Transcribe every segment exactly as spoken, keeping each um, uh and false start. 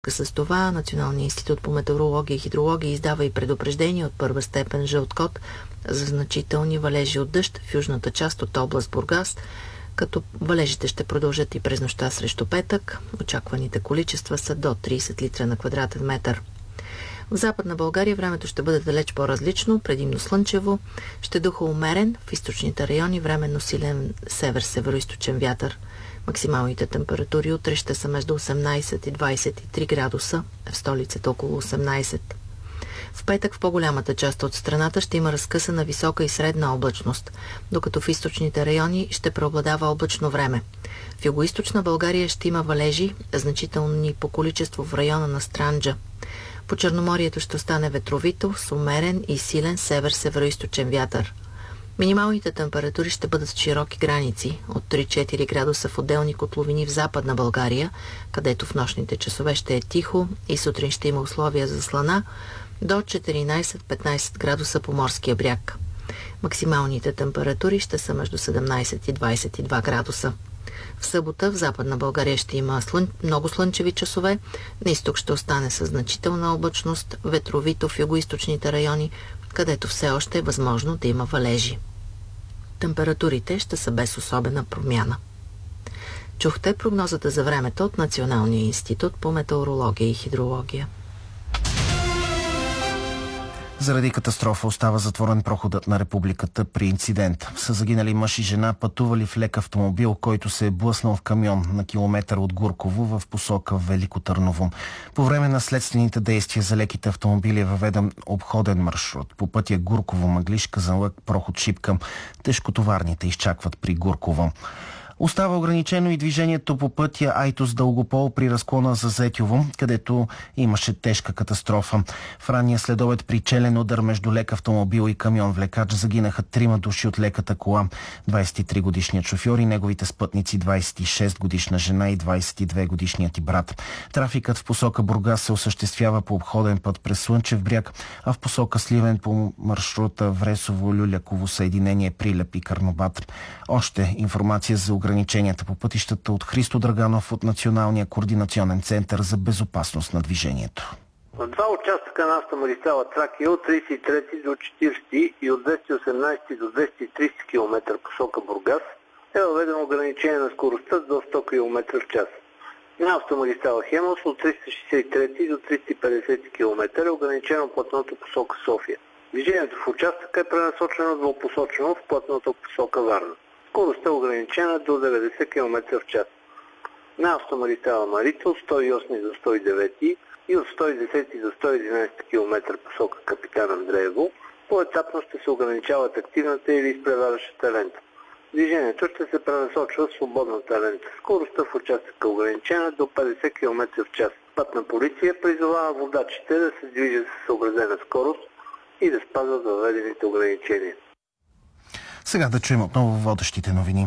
С това Националният институт по метеорология и хидрология издава и предупреждение от първа степен жълт код за значителни валежи от дъжд в южната част от област Бургас, като валежите ще продължат и през нощта срещу петък. Очакваните количества са до трийсет литра на квадратен метър. В Западна България времето ще бъде далеч по-различно, предимно слънчево, ще духа умерен, в източните райони временно силен север-североизточен вятър. Максималните температури утре ще са между осемнайсет и двайсет и три градуса, в столицата около осемнайсет. В петък в по-голямата част от страната ще има разкъсана висока и средна облачност, докато в източните райони ще преобладава облачно време. В югоизточна България ще има валежи, значителни по количество в района на Странджа. По Черноморието ще остане ветровито, с умерен и силен север-североизточен вятър. Минималните температури ще бъдат с широки граници от три-четири градуса в отделни котловини в Западна България, където в нощните часове ще е тихо и сутрин ще има условия за слана, до четиринайсет-петнайсет градуса по морския бряг. Максималните температури ще са между седемнайсет и двайсет и два градуса. В събота в Западна България ще има слън... много слънчеви часове, на изток ще остане със значителна облачност, ветровито в югоизточните райони, където все още е възможно да има валежи. Температурите ще са без особена промяна. Чухте прогнозата за времето от Националния институт по метеорология и хидрология. Заради катастрофа остава затворен проходът на републиката при инцидент. Са загинали мъж и жена, пътували в лек автомобил, който се е блъснал в камион на километър от Гурково в посока Велико Търново. По време на следствените действия за леките автомобили е въведен обходен маршрут по пътя Гурково-Мъглиж, Казанлък, проход Шипка. Тежкотоварните изчакват при Гурково. Остава ограничено и движението по пътя Айтос-Дългопол при разклона за Зетьово, където имаше тежка катастрофа. В ранния следобед при челен удар между лек автомобил и камион-влекач загинаха трима души от леката кола. двайсет и три годишният шофьор и неговите спътници, двайсет и шест годишна жена и двайсет и две годишният и брат. Трафикът в посока Бургас се осъществява по обходен път през Слънчев бряг, а в посока Сливен по маршрута Вресово-Люляково съединение Прилеп и Карнобат. Още информация за ограниченията по пътищата от Христо Драганов от Националния координационен център за безопасност на движението. В два участъка на автомагистрала Тракия от трийсет и трети до четирийсети и от двеста и осемнайсети до двеста и трийсети километра посока Бургас е въведено ограничение на скоростта до сто километра в час. На автомагистрала Хемос от триста шейсет и трети до триста и петдесети километра е ограничено платното посока София. Движението в участъка е пренасочено двупосочно в платното посока Варна. Скоростта е ограничена до деветдесет километра в час. На автомагистрала Марица от сто и осми до сто и девети и от сто и десети до сто и единайсети километра посока Капитан Андреево поетапно ще се ограничават активната или изпреварващата лента. Движението ще се пренасочва в свободната лента. Скоростта в участъка е ограничена до петдесет километра в час. Пътна полиция призовава водачите да се движат с съобразена скорост и да спазват въведените ограничения. Сега да чуем отново водещите новини.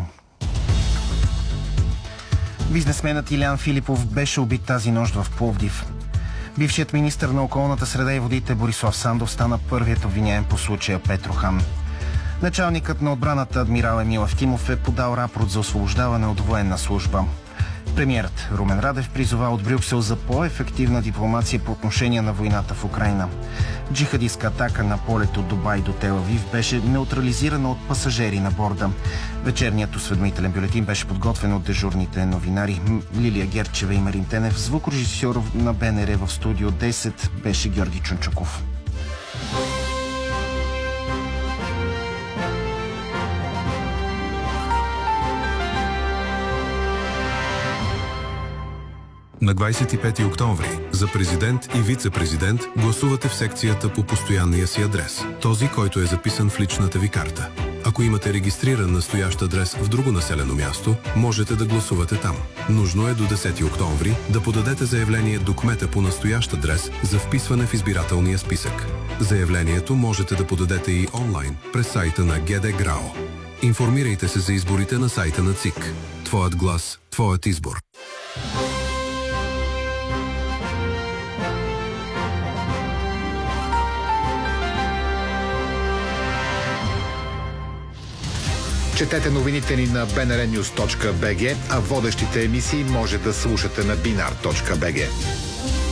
Бизнесменът Илян Филипов беше убит тази нощ в Пловдив. Бившият министър на околната среда и водите Борислав Сандов стана първият обвиняем по случая Петрохан. Началникът на отбраната адмирал Емил Евтимов е подал рапорт за освобождаване от военна служба. Премиерът Румен Радев призова от Брюксел за по-ефективна дипломация по отношение на войната в Украйна. Джихадистка атака на полет от Дубай до Тел Авив беше неутрализирана от пасажери на борда. Вечерният осведомителен бюлетин беше подготвен от дежурните новинари Лилия Герчева и Марин Тенев. Звукорежисьор на БНР в студио десет беше Георги Чунчуков. На двайсет и пети октомври за президент и вице-президент гласувате в секцията по постоянния си адрес, този, който е записан в личната ви карта. Ако имате регистриран настоящ адрес в друго населено място, можете да гласувате там. Нужно е до десети октомври да подадете заявление до кмета по настоящ адрес за вписване в избирателния списък. Заявлението можете да подадете и онлайн през сайта на ГД ГРАО. Информирайте се за изборите на сайта на ЦИК. Твоят глас, твоят избор. Четете новините ни на би ен ар нюз точка би джи, а водещите емисии може да слушате на бинар точка би джи.